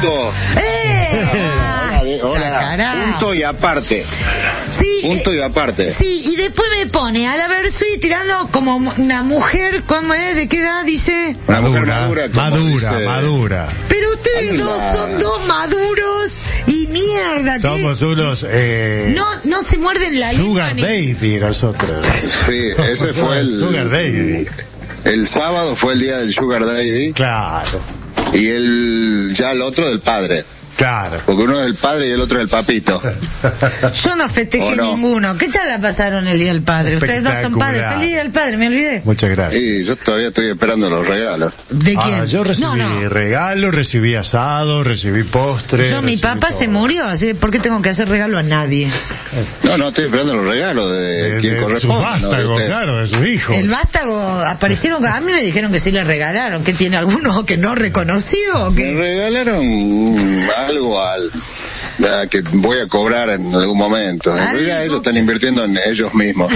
Hola. Punto y aparte. Sí, punto y aparte. Sí, y después me pone a la Versuit tirando como una mujer, ¿cómo es? ¿De qué edad dice? Una mujer madura. Pero ustedes dos son dos maduros y mierda. Somos unos... no se muerden la lengua. Sugar Daddy nosotros. Sí, ese fue el... Sugar Daddy. El sábado fue el día del Sugar Daddy. Claro. Y el otro del padre. Claro. Porque uno es el padre y el otro es el papito. Yo no festejé ninguno. ¿Qué tal la pasaron el Día del Padre? Ustedes dos son padres. Feliz Día del Padre, me olvidé. Muchas gracias. Sí, yo todavía estoy esperando los regalos. ¿De quién? Yo recibí regalos, recibí asado, recibí postres. Mi papá se murió, así que ¿por qué tengo que hacer regalo a nadie? No, estoy esperando los regalos de quien corresponde. Su vástago, claro, de sus hijos. El vástago, aparecieron, a mí me dijeron que sí le regalaron. ¿Qué tiene alguno que no reconoció? Me regalaron algo que voy a cobrar en algún momento. En realidad ellos están invirtiendo en ellos mismos.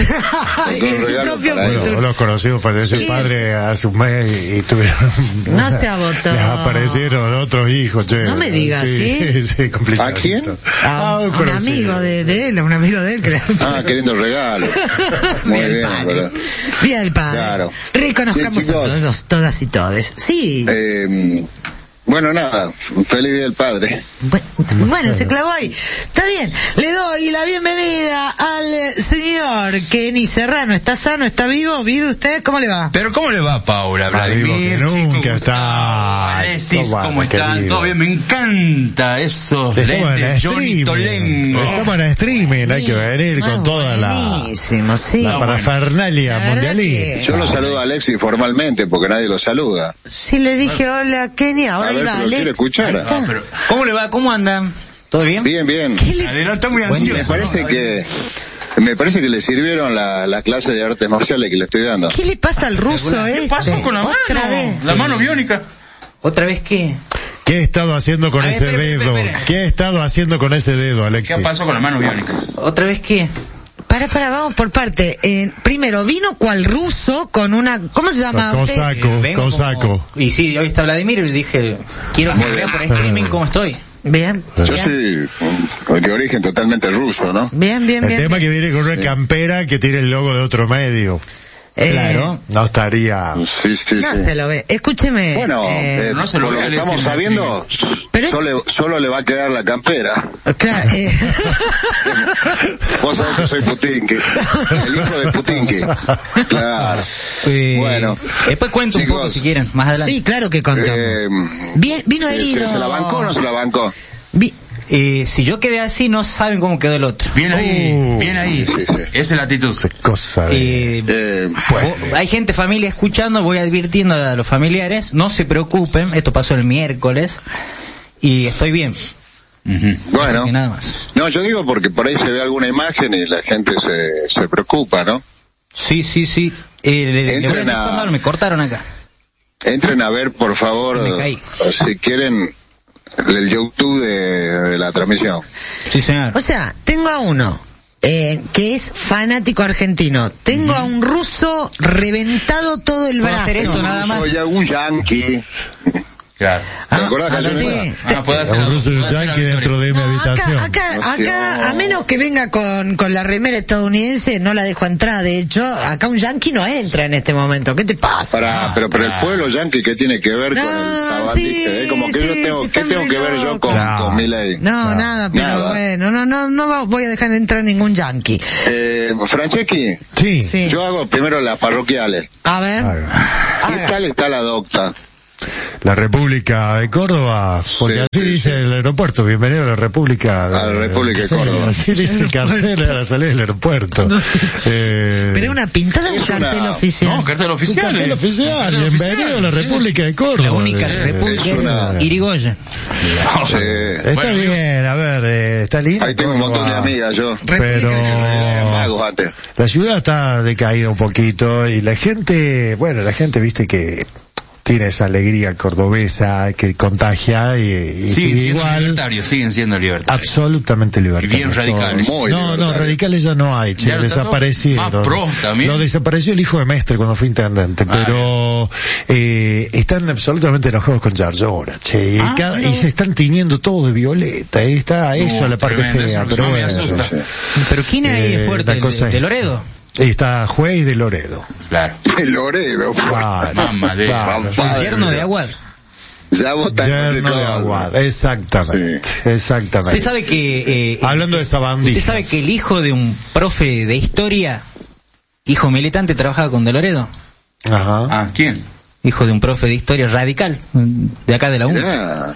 Los conocidos falleció el padre hace un mes y tuvieron... No se agotó. Les aparecieron otros hijos, che. No me digas, sí, complicado. ¿A quién? Un amigo de él. Que qué lindo regalo. Muy bien, ¿verdad? Día del Padre. Claro. Reconozcamos a todos, todas y todes. Sí. Bueno, nada, feliz Día del Padre. Bueno, se clavó ahí. Está bien, le doy la bienvenida al señor Kenny Serrano. ¿Está sano? ¿Está vivo? ¿Vive usted? ¿Cómo le va? Pero ¿cómo le va, Paula? Vladimir, nunca está. ¿Cómo están? Todo bien, me encanta esos lentes, Johnny Tolengo. Estamos en streaming, hay que venir con toda la parafernalia mundialista. Yo lo saludo a Alexis formalmente porque nadie lo saluda. Sí, le dije hola, Kenny, ahora iba Alex. Quiere escuchar. Pero, ¿cómo le va? ¿Cómo andan? ¿Todo bien? Bien. Está muy ansioso. Me parece que le sirvieron la clase de artes marciales que le estoy dando. ¿Qué le pasa al ruso ¿Qué pasó con la mano? Vez. La mano biónica. ¿Otra vez qué? ¿Qué he estado haciendo con ese dedo? ¿Qué he estado haciendo con ese dedo, Alexis? ¿Qué pasó con la mano biónica? ¿Otra vez qué? Para, vamos por parte. Primero, vino cual ruso con una... ¿Cómo se llama usted? Cosaco. Y sí, hoy está Vladimir y le dije, quiero que vea por streaming cómo estoy. Bien. Yo soy de origen totalmente ruso, ¿no? Bien. El tema que viene con una campera que tiene el logo de otro medio. Claro. No estaría... Sí. No se lo ve. Escúcheme. Bueno, no se lo por lo que estamos sabiendo, solo le va a quedar la campera. Claro. Vos sabés que soy Putinki. El hijo de Putinki. Claro. Bueno. Después cuento un poco si quieren, más adelante. Sí, claro que contamos. Vino herido. ¿Se la bancó o no se la bancó? Si yo quedé así, no saben cómo quedó el otro. Bien ahí. Sí. Esa es la actitud. Hay gente, familia escuchando, voy advirtiendo a los familiares, no se preocupen, esto pasó el miércoles y estoy bien. Bueno, nada más. No, yo digo porque por ahí se ve alguna imagen y la gente se preocupa, ¿no? Sí. Me cortaron acá. Entren a ver, por favor, si quieren, el YouTube de la transmisión. Sí, señor. O sea, tengo a uno que es fanático argentino. Tengo a un ruso reventado todo el brazo. Hacer esto nada más. Soy un yanqui. Claro. ¿Te acordás que puede hacer un ruso yanqui dentro de mi habitación. Acá, a menos que venga con la remera estadounidense, no la dejo entrar. De hecho, acá un yanqui no entra en este momento. ¿Qué te pasa? Pero el pueblo yanqui, ¿qué tiene que ver con el sabandije? Como que ¿qué tengo que ver yo con mi ley? No, nada, pero bueno, no voy a dejar de entrar ningún yanqui. Franceschi, sí. Yo hago primero las parroquiales. A ver. ¿Qué tal está la docta? La República de Córdoba, porque así dice el aeropuerto, bienvenido a la República. A la República de Córdoba. Así dice el cartel a la salida del aeropuerto. Pero es una pintada de cartel oficial. No, cartel oficial. Cartel oficial, bienvenido a la República de Córdoba. La única república es Irigoyen. Está bien, a ver, está lindo. Ahí tengo un montón de amigas yo. Pero la ciudad está decaída un poquito y la gente, viste que tiene esa alegría cordobesa que contagia y siguen siendo igual, libertarios, siguen siendo libertarios. Absolutamente libertarios. Y bien radicales. No, radicales ya no hay, che, desaparecieron. Más pro también. Lo desapareció el hijo de Mestre cuando fue intendente, pero están absolutamente enojados con Yarlora, che, y se están tiñendo todo de violeta, está eso la parte fea, pero bueno. Pero ¿quién es fuerte? ¿De Loredo? Está Juez de Loredo. Claro. De Loredo. Mamá de Yerno de Aguad. Ya votan Yerno de Aguad. Exactamente. Sí. Exactamente. Usted sabe que hablando de esa bandita. Usted sabe que el hijo de un profe de historia, hijo militante, trabajaba con De Loredo. Ajá. ¿Quién? Hijo de un profe de historia radical, de acá de la UNC.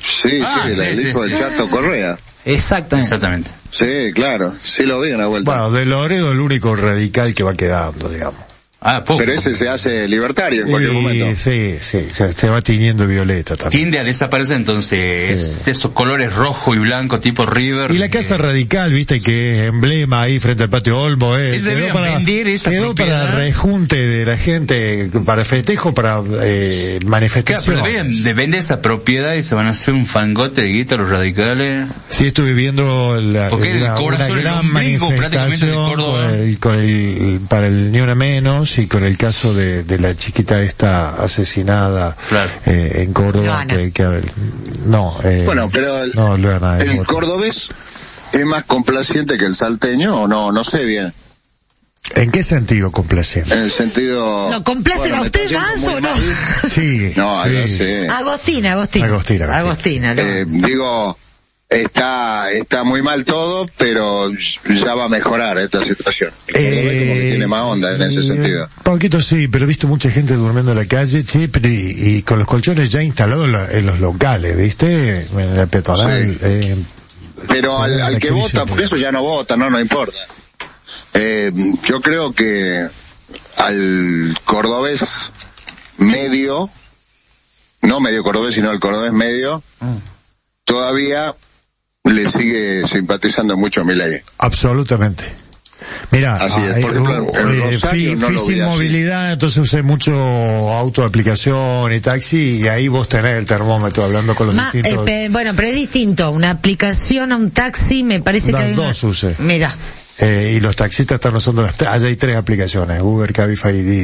El hijo del Chato Correa. Exactamente. Sí, claro, sí lo vi en la vuelta. Bueno, De Loredo es el único radical que va quedando, digamos. Poco. Pero ese se hace libertario en cualquier momento. Sí, se va tiñendo violeta también. Tiende a desaparecer, entonces, esos colores rojo y blanco tipo River. Y la casa radical, viste, que es emblema ahí frente al patio Olmo, quedó para rejunte de la gente, para festejo, para manifestación. Claro, pero deberían vender esa propiedad y se van a hacer un fangote de guita los radicales. Sí, estuve viendo una gran manifestación para el Ni Una Menos, y con el caso de la chiquita esta asesinada en Córdoba. Bueno, pero el cordobés es más complaciente que el salteño, o no sé bien. ¿En qué sentido complaciente? En el sentido... ¿No complacen a usted más o no? Sí. No, sí. Agostina. Digo... Está muy mal todo, pero ya va a mejorar esta situación. Como que tiene más onda en ese sentido. Poquito sí, pero he visto mucha gente durmiendo en la calle, che, y con los colchones ya instalados en los locales, ¿viste? En la peatonal. Sí. Pero al que vota, porque eso ya no vota, no importa. Yo creo que al cordobés medio, no medio cordobés, sino al cordobés medio, todavía le sigue simpatizando mucho a Milei. Absolutamente. Mira, así es, porque difícil movilidad, entonces usé mucho auto de aplicación y taxi, y ahí vos tenés el termómetro hablando con los distintos. Bueno, pero es distinto, una aplicación a un taxi me parece que hay dos usé. Mira. Y los taxistas están usando allá hay 3 aplicaciones, Uber, Cabify y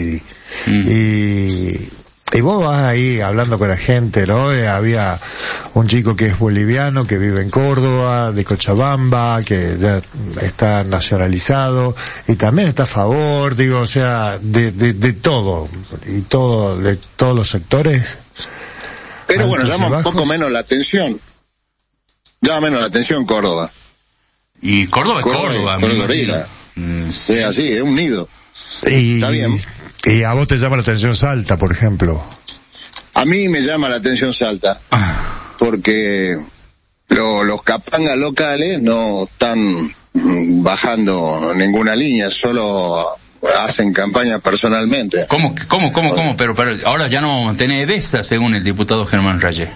Didi. Y vos vas ahí hablando con la gente, ¿no? Había un chico que es boliviano, que vive en Córdoba, de Cochabamba, que ya está nacionalizado, y también está a favor, digo, o sea, de todo, y todo, de todos los sectores. Pero bueno, llama un poco menos la atención. Llama menos la atención Córdoba. Y Córdoba es Córdoba. Sí, así, es un nido. Está bien. ¿Y a vos te llama la atención Salta, por ejemplo? A mí me llama la atención Salta, porque los capangas locales no están bajando ninguna línea, solo hacen campaña personalmente. ¿Cómo? Pero ahora ya no vamos a tener EDESA, según el diputado Germán Rayé.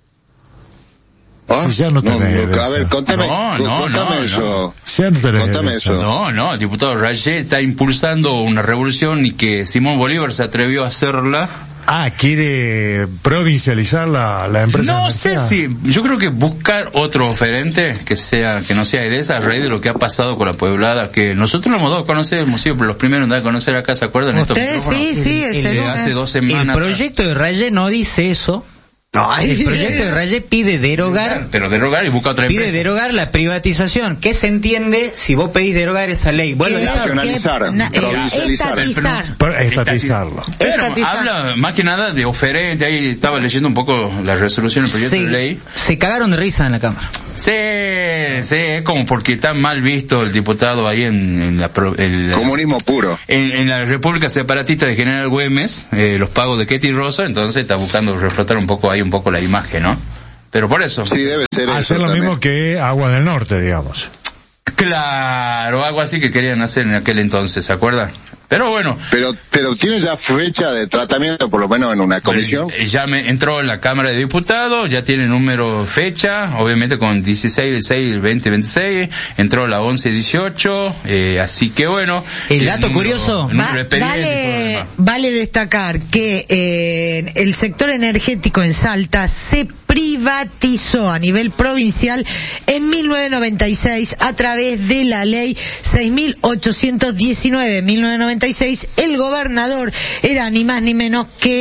Si ya no tenés a ver, contame eso. Contame eso. No, el diputado Rayé está impulsando una revolución y que Simón Bolívar se atrevió a hacerla. ¿Quiere provincializar la empresa? No sé si, yo creo que buscar otro oferente que no sea EDESA, a raíz de lo que ha pasado con la Pueblada, que nosotros lo hemos dado a conocer, hemos sido los primeros en dar a conocer acá, ¿se acuerdan? Ustedes sí, hace 2 semanas. El proyecto de Rayé no dice eso. El proyecto de Rayé pide derogar. Pero derogar y busca otra empresa. Pide derogar la privatización. ¿Qué se entiende si vos pedís derogar esa ley? Bueno, nacionalizar, estatizarlo. Habla más que nada de oferente. Ahí estaba leyendo un poco la resolución del proyecto de ley. Se cagaron de risa en la Cámara. Sí, es como porque está mal visto el diputado ahí en la comunismo puro. En la República Separatista de General Güemes, los pagos de Ketty Rosa, entonces está buscando reflotar un poco la imagen, ¿no? Pero por eso. Sí, debe ser eso. Hacer lo mismo que Agua del Norte, digamos. Claro, algo así que querían hacer en aquel entonces, ¿se acuerdan? Pero bueno. Pero tiene ya fecha de tratamiento, por lo menos en una comisión. Ya entró en la Cámara de Diputados, ya tiene número, fecha, obviamente con 16 del 6 del 2026, entró la 11-18, así que bueno. El dato curioso, vale destacar que el sector energético en Salta se privatizó a nivel provincial en 1996 a través de la ley 6.819. En 1996 el gobernador era ni más ni menos que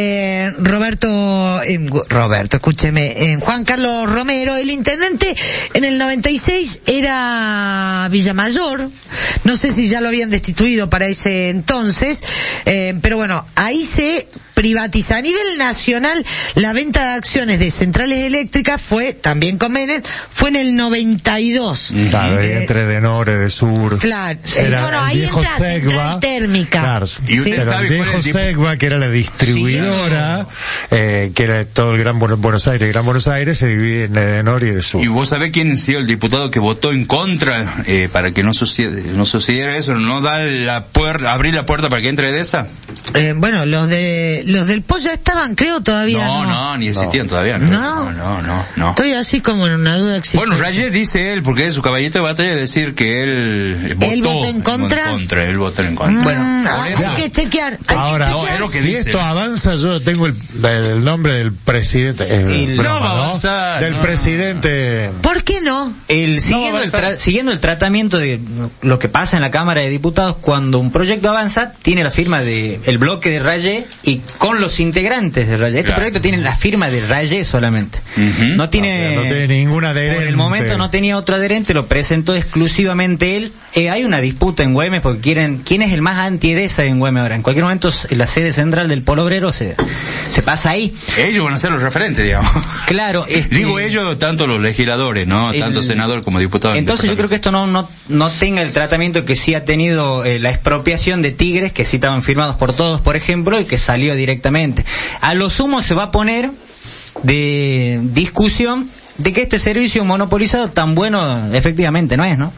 Juan Carlos Romero. El intendente en el 96 era Villamayor, no sé si ya lo habían destituido para ese entonces, pero bueno, ahí se privatiza. A nivel nacional, la venta de acciones de centrales eléctricas fue, también con Menem, fue en el 92. Claro, entre de norte, de sur. Claro, ahí entra central térmica. Claro, y usted pero sabe el viejo Segva, que era la distribuidora, que era todo el Gran Buenos Aires. Gran Buenos Aires se divide en de norte y de sur. ¿Y vos sabés quién ha sido el diputado que votó en contra para que no sucediera eso? ¿No da abrir la puerta para que entre de esa? Bueno, los del pollo estaban, creo, todavía no, ni existían todavía. No. Estoy así como en una duda existente. Bueno, Rayet dice él, porque es su caballito de batalla, decir que él votó en contra. Él votó en contra. Bueno, hay que chequear. Ahora, es lo que si dice. Esto avanza, yo tengo el nombre del presidente. Del presidente. ¿Por qué no? Siguiendo el tratamiento de lo que pasa en la Cámara de Diputados, cuando un proyecto avanza, tiene la firma de el bloque de Rayet y con los integrantes de Rayet. Este proyecto tiene la firma de Rayet solamente. No tiene ningún adherente. Por el momento no tenía otro adherente, lo presentó exclusivamente él. Hay una disputa en Güemes porque quién es el más anti-EDESA en Güemes ahora. En cualquier momento la sede central del Polo Obrero se pasa ahí. Ellos van a ser los referentes, digamos. Claro. Digo ellos, tanto los legisladores, ¿no? Tanto senador como diputado. Entonces yo creo que esto no tenga el tratamiento que sí ha tenido la expropiación de Tigres, que sí estaban firmados por todos, por ejemplo, y que salió directamente. A lo sumo se va a poner de discusión de que este servicio monopolizado tan bueno efectivamente no es, ¿no?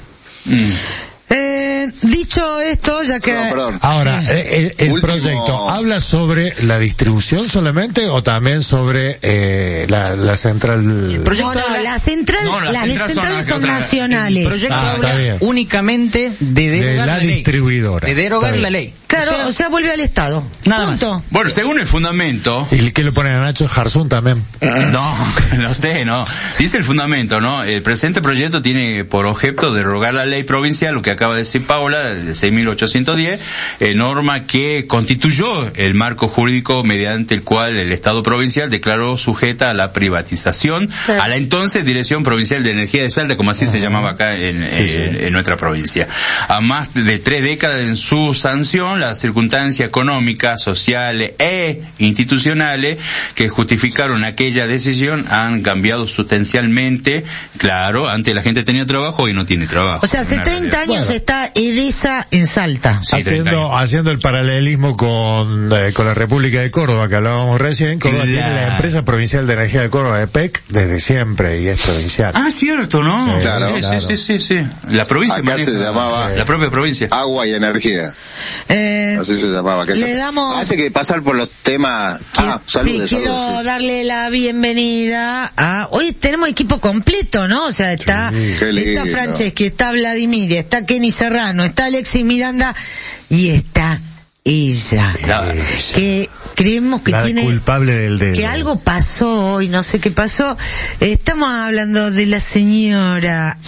Dicho esto, ya que... Perdón. Ahora, el proyecto ¿habla sobre la distribución solamente o también sobre la central? Las centrales son nacionales. El proyecto habla únicamente de derogar la distribuidora. De derogar la ley. Claro, o sea, vuelve al Estado. Nada más. Bueno, según el fundamento... ¿Y qué le ponen a Nacho Jarzún también? No sé. Dice el fundamento, ¿no? El presente proyecto tiene por objeto derogar la ley provincial, lo que acaba de decir Paula, de 6.810, norma que constituyó el marco jurídico mediante el cual el Estado provincial declaró sujeta a la privatización a la entonces Dirección Provincial de Energía de Salta, como así se llamaba acá en nuestra provincia. A más de 3 décadas en su sanción, las circunstancias económicas, sociales e institucionales que justificaron aquella decisión han cambiado sustancialmente. Claro, antes la gente tenía trabajo y no tiene trabajo. O sea, hace 30 años está EDESA en Salta. Sí, haciendo el paralelismo con la República de Córdoba, que hablábamos recién. Córdoba tiene la Empresa Provincial de Energía de Córdoba, EPEC, desde siempre, y es provincial. Ah, cierto, ¿no? Claro. Sí. La provincia. Acá se llamaba la propia provincia. Agua y Energía. Así se llamaba. Hace que pasar por los temas... Saludos. Quiero darle la bienvenida a... Hoy tenemos equipo completo, ¿no? O sea, está Franceschi, está Vladimir, está Kenny Serrano, está Alexis Miranda y está ella. Que creemos que tiene... culpable del dedo. Que algo pasó hoy, no sé qué pasó. Estamos hablando de la señorita.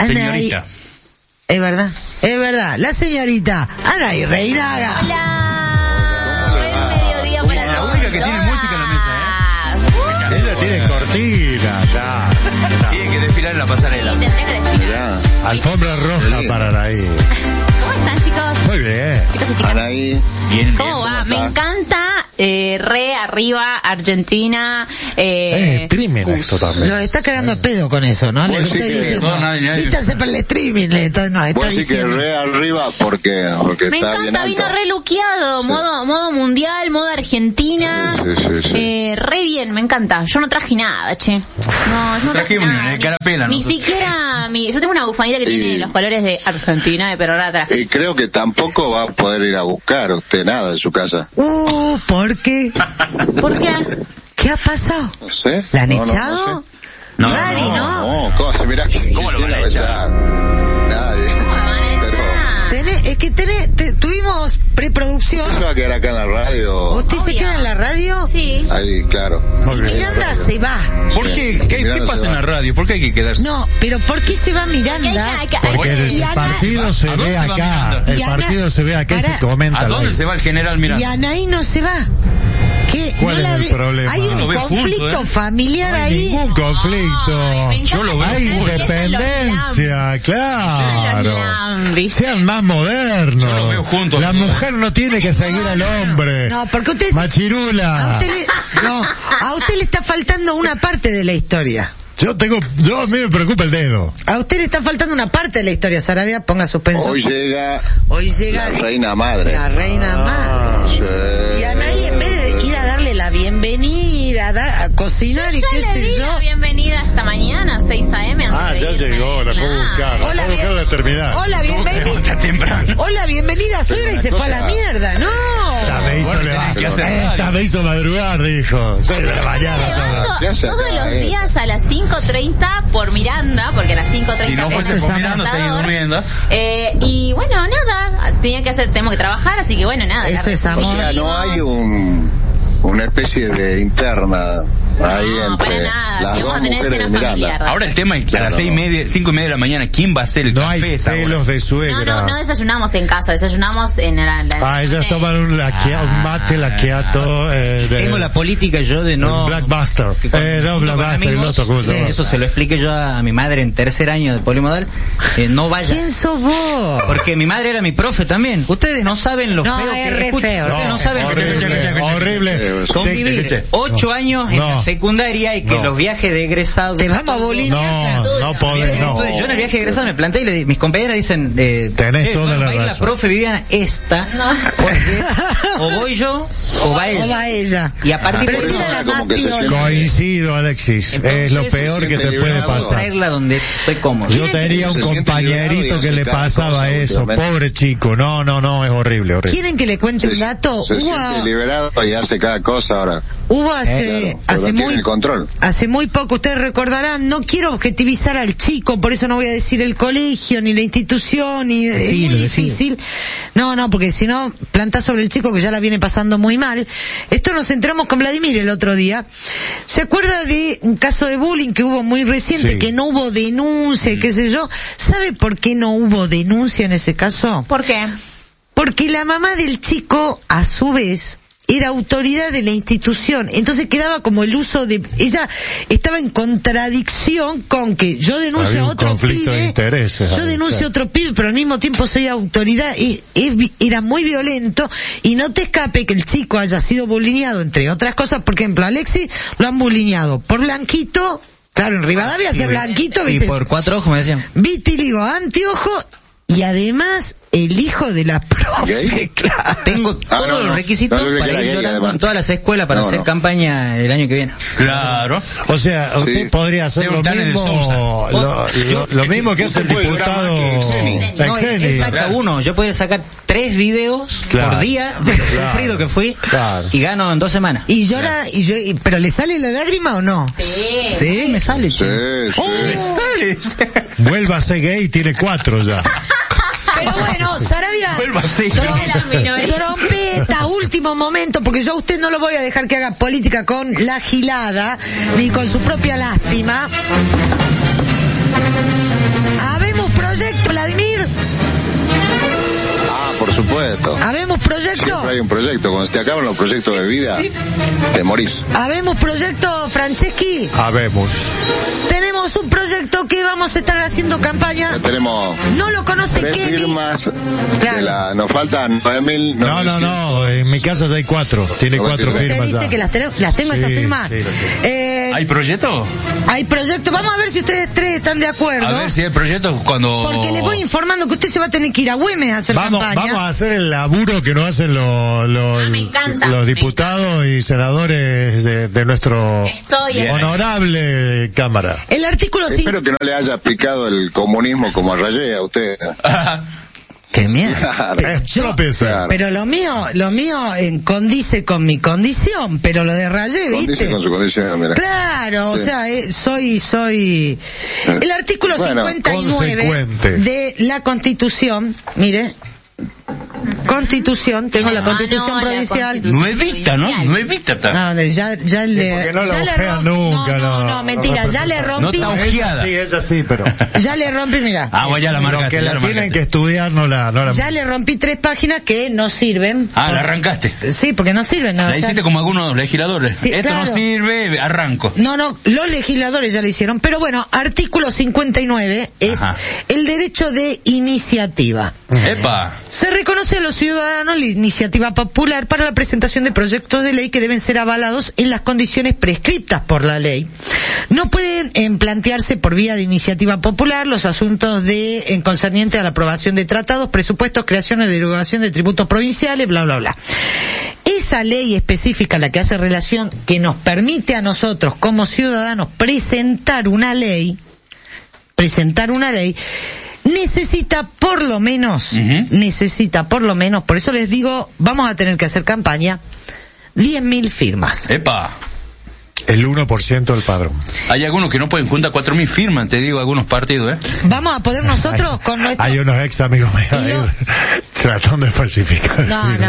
Es verdad, la señorita Anaí Reinaga. Hola, buen mediodía para todos. La única que tiene música en la mesa, Ella tiene cortina, tiene que desfilar en la pasarela. alfombra roja para Anaí. ¿Cómo están, chicos? Muy bien. Chicos y chicas. Anaí. Bien. ¿Cómo va? Me encanta. Re arriba, Argentina. Streaming esto también. Lo está cagando a pedo con eso, ¿no? Le estoy diciendo. Vístanse para el streaming. Vos sí que re arriba porque me está encanta, bien vino alto. re luqueado, modo mundial, modo Argentina. Sí. Re bien, me encanta. Yo no traje nada, che. No, yo no traje nada. Carapela, ni siquiera yo tengo una bufanita que tiene los colores de Argentina, pero ahora traje. Y creo que tampoco va a poder ir a buscar usted nada en su casa. ¿Por qué? ¿Por qué? ¿Qué ha pasado? No sé. ¿La han No echado? No, Rari, No, cosa, mirá que... ¿Cómo lo van a echar? Nadie. Tuvimos preproducción. ¿Usted se va a quedar acá en la radio? ¿Usted se Obvio. queda en la radio? Sí. Ahí, claro. Miranda se va. ¿Por qué? ¿Qué pasa en la radio? ¿Por qué hay que quedarse? No, pero ¿por qué se va Miranda? Porque el Ana- partido se ¿A dónde ve se va acá. Miranda? El Y Ana- partido se ve acá y se Pará. comenta. ¿A al dónde aire. se va el general Y Miranda? Anaí no se va. ¿Qué? ¿Cuál No es el problema? Hay Yo un lo veo conflicto junto, familiar No hay ahí. ningún conflicto. Yo lo veo Hay junto. independencia, claro. Lambis. Sean más modernos. Yo lo veo juntos. La mujer no tiene que seguir al hombre. No, porque usted... Machirula. A usted le está faltando una parte de la historia. A mí me preocupa el dedo. A usted le está faltando una parte de la historia, Sarabia. Ponga suspenso. Hoy llega llega la reina madre. la reina madre. Sí. Y Anaí, en vez de ir a darle la bienvenida, a cocinar y Yo qué le sé di yo. la bienvenida esta mañana, 6 a.m. antes de irme. la fue a buscar. Hola, La mujer la terminar. Hola, bienvenida. Está temprano. Hola, bienvenida, suegra, y se fue a la mierda. No. Esta me hizo madrugar, dijo. 6 de la mañana. Levanto ¿Qué hace todos acá, los eh? días a las 5:30 por Miranda, porque a las 5:30 Si no fuese es por Miranda, seguís despertador. durmiendo. Y bueno, nada, tenemos que trabajar, así que bueno, nada. Eso la es O amor. sea, no hay una especie de interna ahí No, para entre nada, las si dos vamos a tener mujeres de escena Miranda. familiar. Ahora el tema es que a las Claro, 5:30 de la mañana, ¿quién va a hacer el No café hay a esa hora? celos de suegra. No desayunamos en casa, desayunamos en la Ellas toman un mate laqueato. Tengo la política yo de no... Blackbuster. que cuando No, junto con Blackbuster, el amigos, otro, ¿cómo se llama? eso se lo expliqué yo a mi madre en tercer año de polimodal. No vaya. ¿Quién sos vos? Porque mi madre era mi profe también. Ustedes no saben lo No, feo es que re escucho. feo. Ustedes no saben horrible, horrible. convivir 8 años en la secundaria y que No. los viajes de egresado... Te vamos a bolinear. No podés, no. Entonces, yo en el viaje de egresado me planteé y mis compañeras dicen, Tenés toda la va a ir la razón. profe Viviana porque o voy yo o va ella. O va ella. Y a partir Pero de eso ella ahora era como que se Mati, siente- Coincido, Alexis. Entonces, Es lo se peor que siente te puede liberado. pasar. traerla donde estoy cómodo. Yo tenía un Se siente compañerito liberado y que hace le cada pasaba cosa eso. últimamente. Pobre chico. No, es horrible, horrible. ¿Quieren que le cuente un dato? Se siente liberado y hace cada cosa ahora. Hubo hace Claro, pero tiene el control. hace muy poco, ustedes recordarán, no quiero objetivizar al chico, por eso no voy a decir el colegio, ni la institución, ni es muy difícil. No, porque si no, planta sobre el chico que ya la viene pasando muy mal. Esto nos enteramos con Vladimir el otro día. ¿Se acuerda de un caso de bullying que hubo muy reciente, Sí. que no hubo denuncia, y qué sé yo? ¿Sabe por qué no hubo denuncia en ese caso? ¿Por qué? Porque la mamá del chico, a su vez, era autoridad de la institución, entonces quedaba como el uso de... Ella estaba en contradicción con que yo denuncio Había a un otro conflicto de pibe, intereses, yo denuncio claro. a otro pibe, pero al mismo tiempo soy autoridad, era muy violento, y no te escape que el chico haya sido bulineado, entre otras cosas. Por ejemplo, a Alexis lo han bulineado por blanquito, claro, en Rivadavia ser blanquito, Y ¿viste? por 4 ojos me decían. Vitiligo, anteojo, y además el hijo de la profe, ¿Gay? claro. Tengo todos no, los no. requisitos No, yo creo que para era ir gay, llorando además. en todas las escuelas para No, hacer no. campaña el año que viene. Claro. O sea, usted Sí. podría hacer Sea lo un tal en el mismo, lo mismo que hace el Usted puede durar diputado más que Xeni. No, él Xeni. saca uno. Yo podía sacar 3 videos Claro. por día de lo Claro. sufrido que fui Claro. y gano en 2 semanas. Y llora, pero ¿le sale la lágrima o no? Sí, me sale. Sí, sí. Vuélvase gay, tiene 4 ya. Pero bueno, Sarabia, trompeta, último momento, porque yo a usted no lo voy a dejar que haga política con la gilada, ni con su propia lástima. ¿Habemos proyecto, Vladimir? Ah, por supuesto. ¿Habemos proyecto? Siempre hay un proyecto. Cuando se te acaban los proyectos de vida, te morís. ¿Habemos proyecto, Franceschi? Habemos. Tenemos un proyecto que vamos a estar haciendo campaña. Ya tenemos No lo conoce 3 Kenny. firmas. Claro. Nos faltan 9.000. No, en mi casa ya hay 4. Tiene 4 Usted firmas dice ya. que las tengo Sí, esas firmas. sí, lo sé. ¿Hay proyecto? Hay proyecto. Vamos a ver si ustedes 3 están de acuerdo. A ver si hay proyecto cuando... Porque les voy informando que usted se va a tener que ir a Güemes a hacer Vamos campaña. a hacer el laburo que no hacen me encanta, los me diputados y senadores de nuestro honorable Cámara. El artículo 5. Espero que no le haya aplicado el comunismo como a Rayé a usted. ¡Qué mierda! Pero lo mío condice con mi condición, pero lo de Rayé, ¿viste? Condice con su condición, mira. Claro, sí. O sea, soy... El artículo 59 de la Constitución, mire... Constitución, tengo la Constitución provincial. Nuevita, ¿no? Nuevita está. No, ya le... no la ojean nunca, no, mentira, ya le rompí. No está ojeada. Sí, es así, pero... Ya le rompí, mira. Ya la marcaste. Que la tienen que estudiar, no la... Ya le rompí 3 páginas que no sirven. La arrancaste. Sí, porque no sirven. No, la hiciste como algunos legisladores. Sí, Esto claro. no sirve, arranco. No, los legisladores ya lo hicieron. Pero bueno, artículo 59 es el derecho de iniciativa. ¡Epa! Se reconoce a los ciudadanos la iniciativa popular para la presentación de proyectos de ley que deben ser avalados en las condiciones prescritas por la ley. No pueden plantearse por vía de iniciativa popular los asuntos concernientes a la aprobación de tratados, presupuestos, creación o derogación de tributos provinciales, bla, bla, bla. Esa ley específica, la que hace relación, que nos permite a nosotros como ciudadanos presentar una ley, necesita por lo menos, por eso les digo, vamos a tener que hacer campaña, 10.000 firmas. ¡Epa! El 1% del padrón. Hay algunos que no pueden juntar 4.000 firmas, te digo, algunos partidos, Vamos a poder nosotros con nuestro... Hay unos ex amigos míos tratando de falsificar.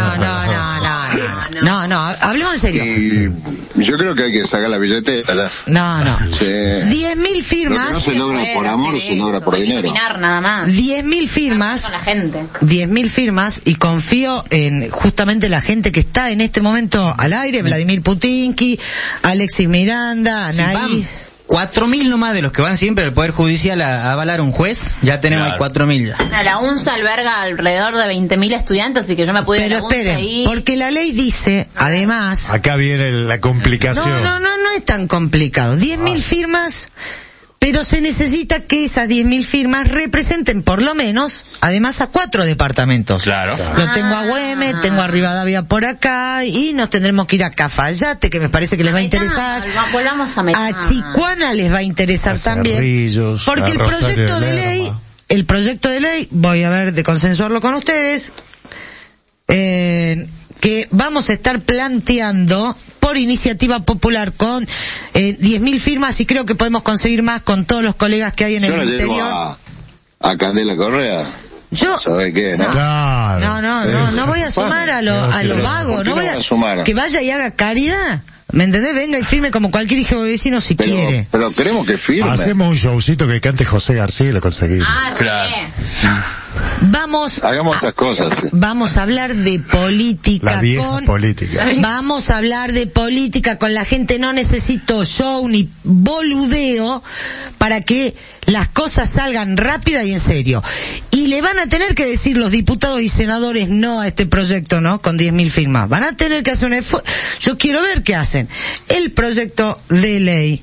No, hablemos en serio. Y yo creo que hay que sacar la billetera ya. No. Sí. 10.000 firmas. Lo que no se logra por amor, se logra por dinero. Nada más. 10.000 firmas. Con la gente. 10.000 firmas, y confío en justamente la gente que está en este momento al aire, Vladimir Putinki, Alexis Miranda, Anaí. 4.000 nomás de los que van siempre al Poder Judicial a avalar un juez, ya tenemos 4.000 ya. La UNSA alberga alrededor de 20.000 estudiantes, así que yo me pude ir a la UNSA. Pero esperen, porque la ley dice, además... Acá viene la complicación. No es tan complicado. 10.000 firmas... Pero se necesita que esas 10.000 firmas representen por lo menos, además, a 4 departamentos. Claro. Lo tengo a Güemes, tengo a Rivadavia por acá, y nos tendremos que ir a Cafayate, que me parece que les va a interesar. Volvamos a Chicuana les va a que también. Cerrillos, porque el proyecto de ley, voy a ver de consensuarlo con ustedes, que vamos a estar planteando por iniciativa popular con 10.000 firmas, y creo que podemos conseguir más con todos los colegas que hay en el interior. A Candela Correa. Yo ¿Sabe qué? ¿No? Claro. No voy a sumar a los vagos, no voy a sumar. Que vaya y haga caridad. ¿Me entendés? Venga y firme como cualquier hijo de vecino si quiere. Pero queremos que firme. Hacemos un showcito que cante José García y lo conseguimos. Claro. Hagamos esas cosas. Sí. Vamos a hablar de política. La vieja política. Vamos a hablar de política con la gente. No necesito show ni boludeo para que las cosas salgan rápida y en serio. Y le van a tener que decir los diputados y senadores no a este proyecto, ¿no? Con 10.000 firmas. Van a tener que hacer un esfuerzo. Yo quiero ver qué hacen. El proyecto de ley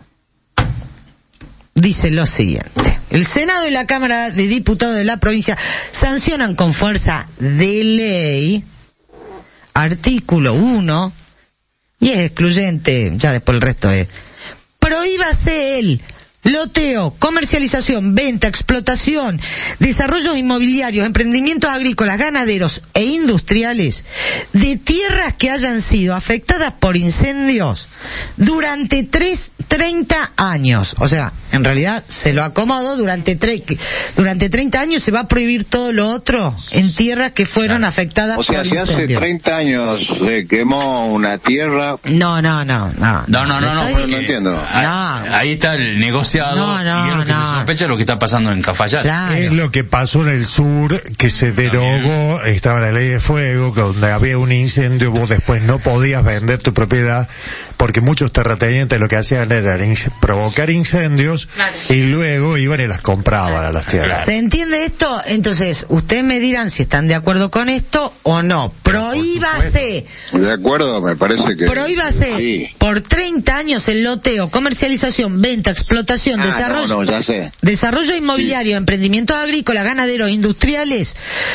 dice lo siguiente: el Senado y la Cámara de Diputados de la provincia sancionan con fuerza de ley, artículo 1, y es excluyente, ya después el resto es: prohíbase el loteo, comercialización, venta, explotación, desarrollos inmobiliarios, emprendimientos agrícolas, ganaderos e industriales de tierras que hayan sido afectadas por incendios durante 30 años. O sea, en realidad se lo acomodo, durante 30 años se va a prohibir todo lo otro en tierras que fueron afectadas por incendios. O sea, si hace 30 años se quemó una tierra... No, no entiendo. Ahí está el negocio. No, y es lo que se sospecha lo que está pasando en Cafayate. Claro. Es lo que pasó en el sur, que se derogó, estaba la ley de fuego, que donde había un incendio, vos después no podías vender tu propiedad, porque muchos terratenientes lo que hacían era provocar incendios, y luego iban y las compraban a las tierras. ¿Se entiende esto? Entonces, ustedes me dirán si están de acuerdo con esto o no. Prohíbase. De acuerdo, me parece que... Prohíbase por 30 años el loteo, comercialización, venta, explotación, desarrollo, ya sé. Desarrollo inmobiliario, emprendimientos agrícolas, ganaderos, industriales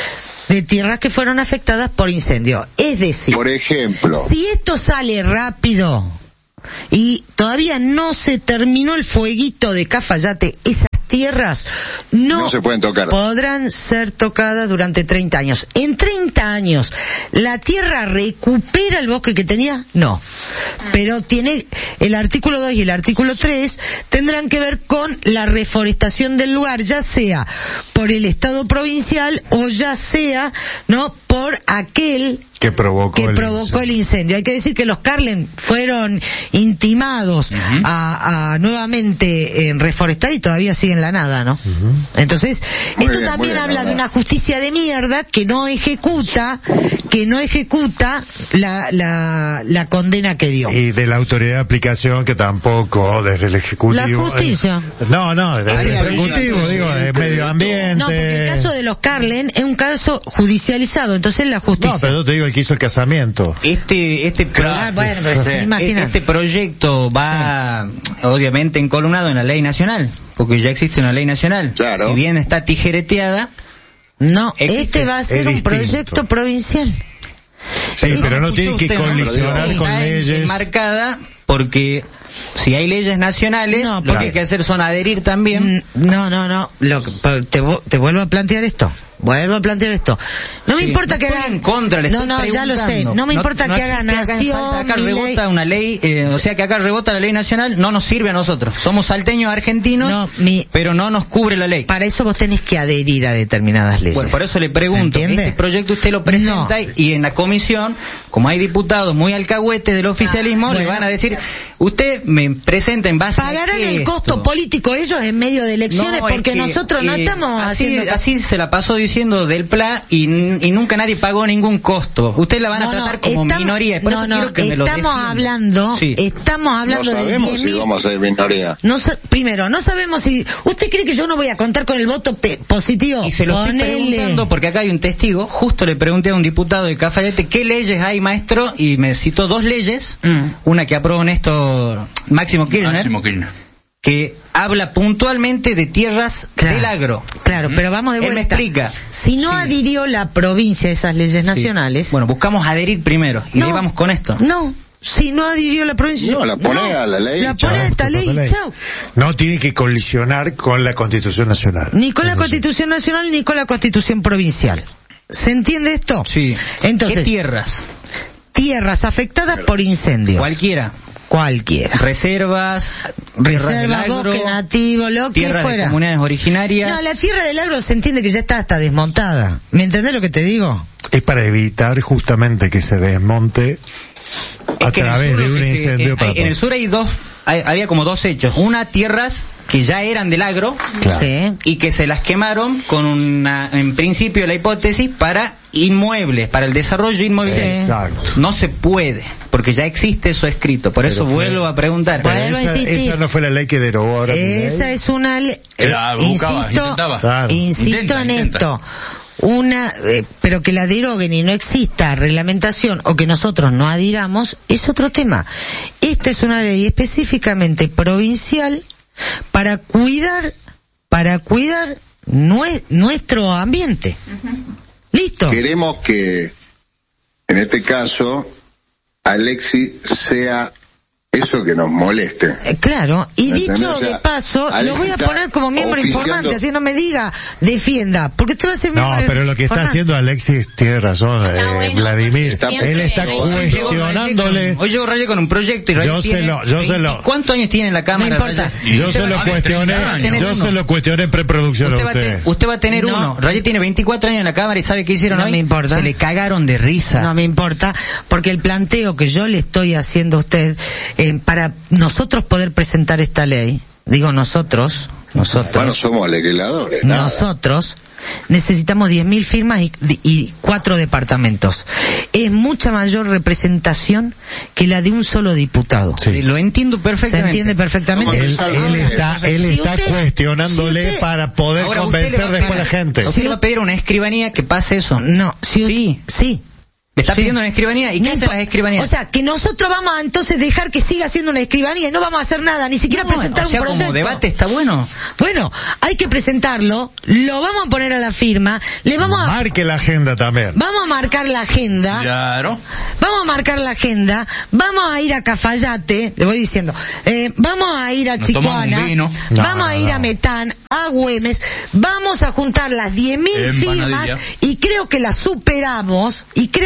de tierras que fueron afectadas por incendio. Es decir, Por ejemplo, si esto sale rápido y todavía no se terminó el fueguito de Cafayate, esas tierras no se pueden tocar. podrán ser tocadas durante 30 años. En 30 años, ¿la tierra recupera el bosque que tenía? No. Pero tiene el artículo 2 y el artículo 3 tendrán que ver con la reforestación del lugar, ya sea por el Estado provincial o ya sea, ¿no?, por aquel que provocó el incendio. Hay que decir que los Carlen fueron intimados a nuevamente reforestar y todavía siguen la nada, ¿no? Entonces, esto también habla de una justicia de mierda que no ejecuta la condena que dio. Y de la autoridad de aplicación que tampoco, desde el Ejecutivo. La justicia. Desde el Ejecutivo, digo, de medio ambiente. No, porque el caso de los Carlen es un caso judicializado, entonces la justicia. No, pero yo te digo el que hizo el casamiento. Este proyecto va obviamente encolumnado en la ley nacional, porque ya existe una ley nacional. Claro. Si bien está tijereteada. No, existe. va a ser un proyecto provincial. Sí, pero no tiene que colisionar con leyes. Marcada, porque si hay leyes nacionales, lo que hay que hacer son adherir también. No. Te vuelvo a plantear esto. No me importa que hagan en contra, ya lo sé. No me importa que haga nación. Acá rebota una ley, o sea que acá rebota la ley nacional, no nos sirve a nosotros. Somos salteños argentinos, pero no nos cubre la ley. Para eso vos tenés que adherir a determinadas leyes. Bueno, por eso le pregunto, este proyecto usted lo presenta y en la comisión, como hay diputados muy alcahuetes del oficialismo, le van a decir, usted me presenta en base pagarán a el costo político ellos en medio de elecciones, porque nosotros no estamos haciendo así se la pasó diciendo del PLA y nunca nadie pagó ningún costo. Usted la van a tratar como minoría. Por eso quiero que me lo estamos hablando no sabemos si vamos a ser minoría. Primero, no sabemos si usted cree que yo no voy a contar con el voto positivo. Y se lo estoy preguntando porque acá hay un testigo. Justo le pregunté a un diputado de Cafayate qué leyes hay, maestro, y me citó 2 leyes. Una que aprobó Néstor Máximo Kirchner, que habla puntualmente de tierras del agro. Claro, pero vamos de vuelta. Él me explica. Si no adhirió la provincia a esas leyes nacionales. Bueno, buscamos adherir primero y ahí vamos con esto. Si no adhirió la provincia. No, la pone a la ley. La pone a esta ley, chao. No tiene que colisionar con la Constitución Nacional. Ni con la Constitución Nacional ni con la Constitución Provincial. ¿Se entiende esto? Sí. Entonces, ¿qué tierras? Tierras afectadas por incendios. Cualquiera. Reservas, bosque nativo, lo que tierras fuera. De comunidades originarias. No, la tierra del agro se entiende que ya está hasta desmontada. ¿Me entendés lo que te digo? Es para evitar justamente que se desmonte a través de un incendio. En el sur había como 2 hechos. Una, tierras que ya eran del agro, y que se las quemaron con en principio la hipótesis para inmuebles, para el desarrollo inmobiliario. Exacto. No se puede, porque ya existe eso escrito. Por eso vuelvo a preguntar. Esa no fue la ley que derogó ahora. Esa es una ley. Insisto en esto. Pero que la deroguen y no exista reglamentación o que nosotros no adhiramos es otro tema. Esta es una ley específicamente provincial para cuidar nuestro ambiente. ¿Listo? Queremos que, en este caso, Alexis sea eso que nos moleste. Claro, y dicho de paso, lo voy a poner como miembro informante, así no me diga, defienda, porque usted va a ser miembro informante. No, pero lo que está haciendo Alexis tiene razón, Vladimir. Él está cuestionándole. Hoy yo rayé con un proyecto y yo se lo. ¿Cuántos años tiene en la Cámara? No importa. Yo se lo cuestioné en preproducción a usted. Usted va a tener uno. Rayé tiene 24 años en la Cámara y ¿sabe qué hicieron hoy? No me importa. Se le cagaron de risa. No me importa, porque el planteo que yo le estoy haciendo a usted, para nosotros poder presentar esta ley, digo nosotros. Bueno, somos legisladores. Nosotros necesitamos 10.000 firmas y 4 departamentos. Es mucha mayor representación que la de un solo diputado. Sí. Lo entiendo perfectamente. ¿Se entiende perfectamente? Él está cuestionándole para poder convencer después a la gente. ¿Usted le va a pedir a una escribanía que pase eso? No, sí. Me está pidiendo una escribanía. ¿Y qué hacen las escribanías? O sea, que nosotros vamos a entonces dejar que siga siendo una escribanía y no vamos a hacer nada, ni siquiera presentar un proyecto. Como debate está bueno. Bueno, hay que presentarlo, lo vamos a poner a la firma, le vamos a... Marque la agenda también. Vamos a marcar la agenda. Claro. Vamos a marcar la agenda, vamos a ir a Cafayate, le voy diciendo, vamos a ir a Chicoana, vamos a ir a Metán, a Güemes, vamos a juntar las 10.000 firmas y creo que las superamos,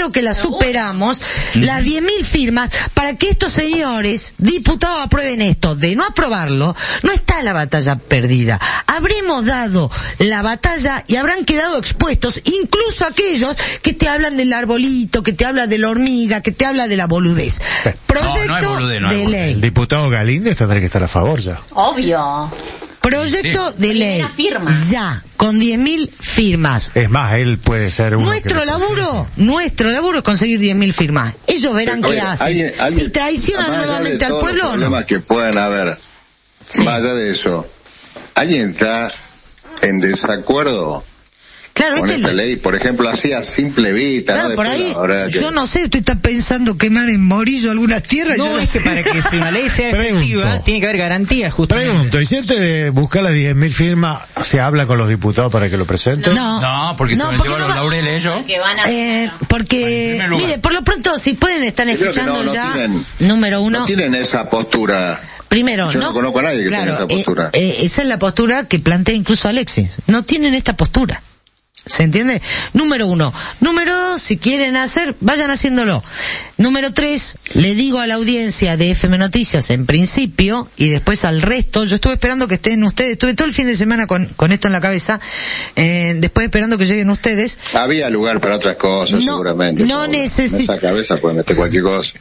las 10.000 firmas para que estos señores diputados aprueben esto. De no aprobarlo, no está la batalla perdida. Habremos dado la batalla y habrán quedado expuestos incluso aquellos que te hablan del arbolito, que te hablan de la hormiga, que te habla de la boludez. Proyecto de ley. El diputado Galíndez tendrá que estar a favor ya. Obvio. Proyecto de ley. Ya, con 10.000 firmas. Es más, él puede ser uno. Nuestro laburo es conseguir 10.000 firmas. Ellos verán qué hacen. Si traicionan nuevamente al pueblo o no. Los problemas que puedan haber, más allá de eso, ¿alguien está en desacuerdo Claro, con esta ley? Por ejemplo, así a simple vista, claro, ¿no? por ahí, que... yo no sé, usted está pensando quemar en Morillo algunas tierras. No, es que para que si una ley sea efectiva, tiene que haber garantías, justamente. Pregunto, ¿y si antes de buscar las 10.000 firmas, se habla con los diputados para que lo presenten? No, porque se van a llevar los laureles ellos. Porque, mire, por lo pronto, si pueden estar escuchando número uno. No tienen esa postura. Primero, yo no conozco a nadie que tenga esa postura. Esa es la postura que plantea incluso Alexis. No tienen esta postura. ¿Se entiende? Número uno. Número dos, si quieren hacer, vayan haciéndolo. Número tres, le digo a la audiencia de FM Noticias en principio, y después al resto, yo estuve esperando que estén ustedes, estuve todo el fin de semana con esto en la cabeza, después esperando que lleguen ustedes. Había lugar para otras cosas, seguramente. No necesito. En esa cabeza puede meter cualquier cosa.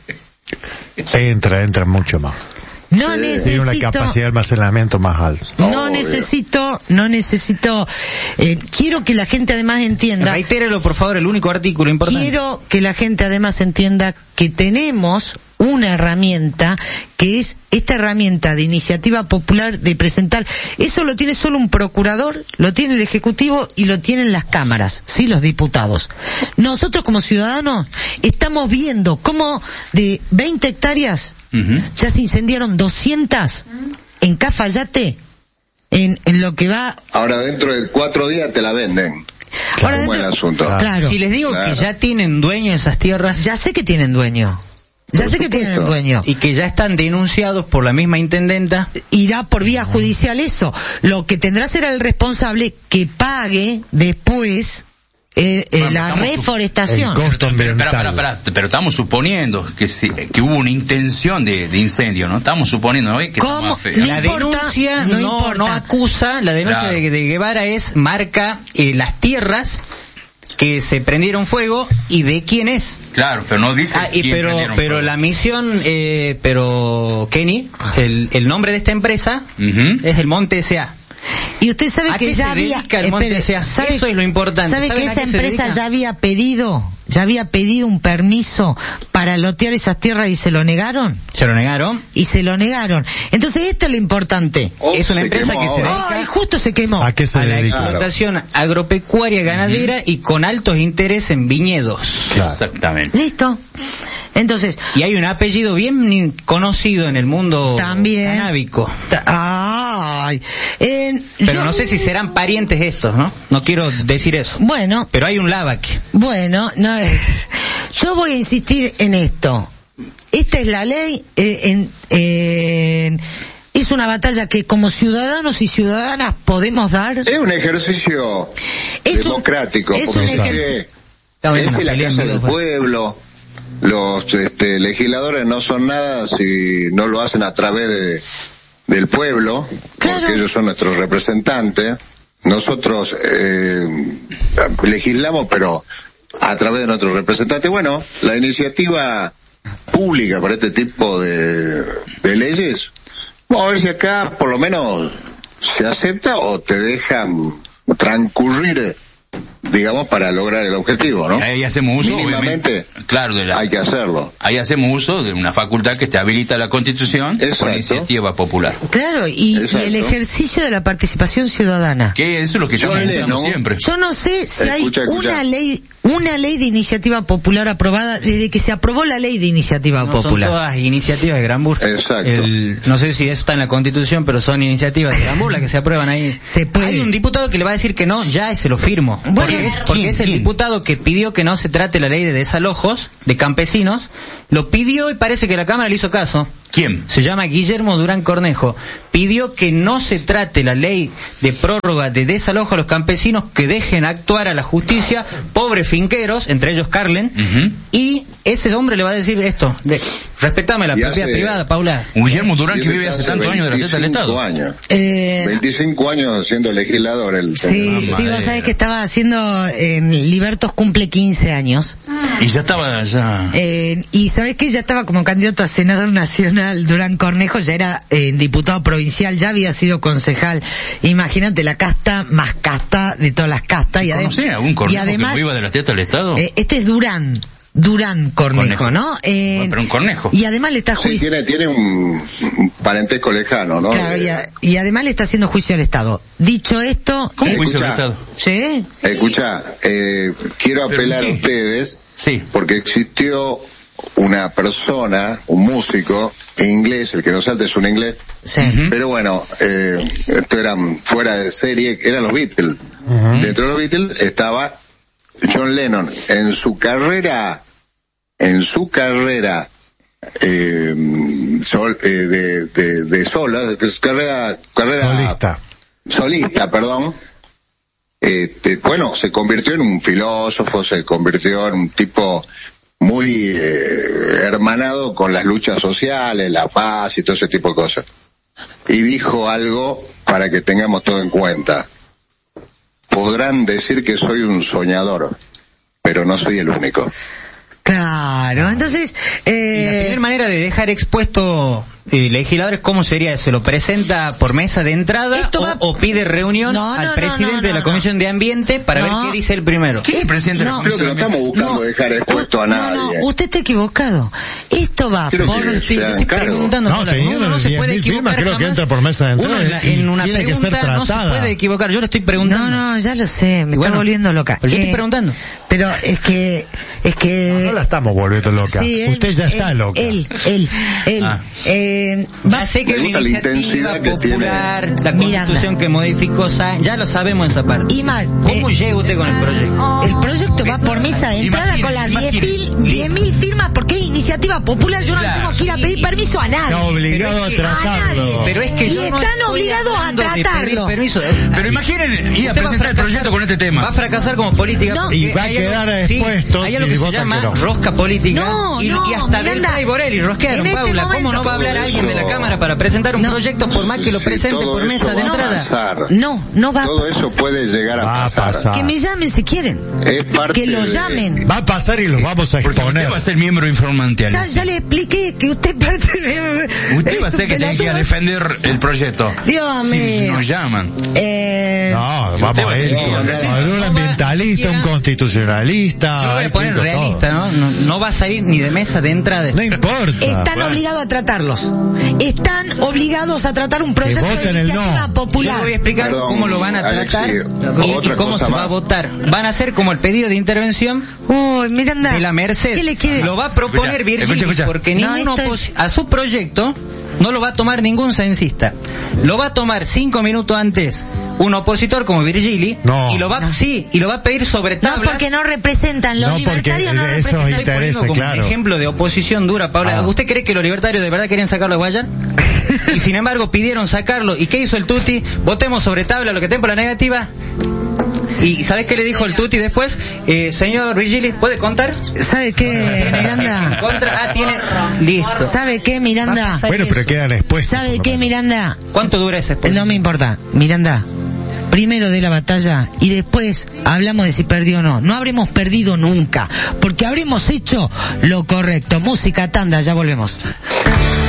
Entra mucho más. No necesito. Tiene una capacidad de almacenamiento más alta. No necesito, quiero que la gente además entienda. Reitérelo, por favor, el único artículo importante. Quiero que la gente además entienda que tenemos una herramienta que es esta herramienta de iniciativa popular de presentar. Eso lo tiene solo un procurador, lo tiene el Ejecutivo y lo tienen las cámaras, sí, los diputados. Nosotros como ciudadanos estamos viendo cómo de 20 hectáreas ya se incendiaron 200 en Cafayate en lo que va. Ahora dentro de 4 días te la venden. Ahora es un buen asunto. Claro. Si les digo que ya tienen dueño esas tierras. Ya sé que tienen dueño. Que tienen dueño. Y que ya están denunciados por la misma intendenta. Irá por vía judicial eso. Lo que tendrá será el responsable que pague después la reforestación. El costo ambiental. Pero estamos suponiendo que hubo una intención de incendio, ¿no? Estamos suponiendo, ¿no? Que ¿cómo? La denuncia no acusa, la denuncia de Guevara marca las tierras que se prendieron fuego y de quién es. Claro, pero no dice pero la misión, pero Kenny, el nombre de esta empresa es el Monte S.A. Y usted sabe que ya había, eso es lo importante. ¿Sabe que esa empresa ya había pedido un permiso para lotear esas tierras y se lo negaron? Entonces esto es lo importante. Es una empresa que se dedica justo se quemó. ¿A qué se dedica? La explotación agropecuaria ganadera y con altos intereses en viñedos. Claro. Exactamente. Listo. Entonces, y hay un apellido bien conocido en el mundo canábico. Pero no sé si serán parientes estos, ¿no? No quiero decir eso. Bueno. Pero hay un Lavac. Bueno, no. Yo voy a insistir en esto. Esta es la ley. Es una batalla que como ciudadanos y ciudadanas podemos dar. Es un ejercicio democrático. Porque es la casa del pueblo. Los legisladores no son nada si no lo hacen a través del pueblo, porque ellos son nuestros representantes. Nosotros legislamos, pero a través de nuestros representantes. Bueno, la iniciativa pública para este tipo de leyes, vamos a ver si acá por lo menos se acepta o te dejan transcurrir digamos, para lograr el objetivo, ¿no? Ahí hacemos uso, mínimamente, claro, hay que hacerlo. Ahí hacemos uso de una facultad que te habilita la Constitución con iniciativa popular. Claro, y el ejercicio de la participación ciudadana. Que eso es lo que yo siempre. Yo no sé si hay una ley de iniciativa popular aprobada desde que se aprobó la ley de iniciativa popular. Son todas iniciativas de Granburg. Exacto. No sé si eso está en la Constitución, pero son iniciativas de Granburg las que se aprueban ahí. Se puede. Hay un diputado que le va a decir que no, ya se lo firmo. Bueno, porque es el diputado que pidió que no se trate la ley de desalojos de campesinos. Lo pidió y parece que la Cámara le hizo caso. ¿Quién? Se llama Guillermo Durán Cornejo. Pidió que no se trate la ley de prórroga de desalojo a los campesinos, que dejen actuar a la justicia, pobres finqueros, entre ellos Carlen, y ese hombre le va a decir esto: respetame la propiedad privada, Paula. Guillermo Durán, que vive hace tantos años de la teta del Estado. 25 años siendo legislador. Sí, vos sabés que estaba haciendo, Libertos cumple 15 años. Y ya estaba, y sabés que ya estaba como candidato a senador nacional. Durán Cornejo ya era diputado provincial, ya había sido concejal. Imagínate, la casta más casta de todas las castas. ¿Conocés algún Cornejo que viva de la teta del Estado? Este es Durán Cornejo, ¿no? Pero un Cornejo. Y además le está juicio. Sí, tiene un parentesco lejano, ¿no? Claro, y además le está haciendo juicio al Estado. Dicho esto... ¿Cómo juicio al Estado? ¿Sí? Escuchá, quiero apelar a ustedes, porque existió una persona, un músico inglés, el que no salte es un inglés, pero bueno, esto era fuera de serie, eran los Beatles. Dentro de los Beatles estaba John Lennon. En su carrera de solista, perdón. Bueno, se convirtió en un filósofo, se convirtió en un tipo muy hermanado con las luchas sociales, la paz y todo ese tipo de cosas. Y dijo algo para que tengamos todo en cuenta: podrán decir que soy un soñador, pero no soy el único. Claro, entonces... Y la primera manera de dejar expuesto legisladores, ¿cómo sería? ¿Se lo presenta por mesa de entrada o pide reunión al presidente de la Comisión de Ambiente para ver qué dice el primero? ¿Qué es el presidente de la Comisión? Creo que no estamos buscando dejar expuesto a nadie. No, usted está equivocado. Esto va por... Estoy preguntando. Uno no se puede equivocar. Creo que entra por mesa de entrada. En una pregunta no se puede equivocar. Yo le estoy preguntando. No, ya lo sé. Me está volviendo loca. Pero yo estoy preguntando. Pero es que... No la estamos volviendo loca. Sí, usted ya está loca. Él. Ya sé que una iniciativa popular, la Constitución que modificó, ya lo sabemos esa parte. ¿Cómo llega usted con el proyecto? El proyecto va por mesa de entrada con las 10.000 firmas, porque es iniciativa popular. Yo no tengo que ir a pedir permiso a nadie. Está obligado a tratarlo. Pero es que y están obligados a tratarlo. Pero imaginen ir a presentar el proyecto con este tema. Va a fracasar como política. Y va a quedar expuesto. Hay algo que se llama rosca política. Y hasta Delfray y Borelli rosquearon, Paula. ¿Cómo no va a hablar alguien de la Cámara para presentar un proyecto por más que lo presente por mesa de entrada? No va a pasar. Todo eso puede llegar a pasar. Que me llamen si quieren. Es parte que lo llamen. Va a pasar y los vamos a exponer. Usted va a ser miembro informante. Ya le expliqué que usted usted va a ser que tiene que ir a defender el proyecto. Dios mío. Si nos llaman. No, vamos a ir. Un ambientalista, un constitucionalista. Yo lo voy a poner realista, ¿no? No va a salir ni de mesa de entrada. No importa. Están obligados a tratarlos. Están obligados a tratar un proyecto de iniciativa popular. Yo voy a explicar cómo lo van a tratar y cómo se va a votar. Van a hacer como el pedido de intervención Miranda, de la Merced. ¿Qué le quiere? Lo va a proponer Virgili, porque a su proyecto no lo va a tomar ningún censista. Lo va a tomar 5 minutos antes un opositor como Virgili y lo va a pedir sobre tablas. No, porque no representan los libertarios, no representan. Estoy poniendo como un ejemplo de oposición dura, Paula. ¿Usted cree que los libertarios de verdad querían sacarlo de Guayar? Y sin embargo pidieron sacarlo. ¿Y qué hizo el Tuti? Votemos sobre tabla lo que tenga por la negativa. ¿Y sabes qué le dijo el Tuti después? Señor Virgili, ¿puede contar? ¿Sabe qué, Miranda? Tiene... Listo. ¿Sabe qué, Miranda? Bueno, pero quedan expuestos. ¿Sabe qué, Miranda? ¿Cuánto dura ese expuesto? No me importa, Miranda. Primero de la batalla y después hablamos de si perdió o no. No habremos perdido nunca, porque habremos hecho lo correcto. Música, tanda, ya volvemos.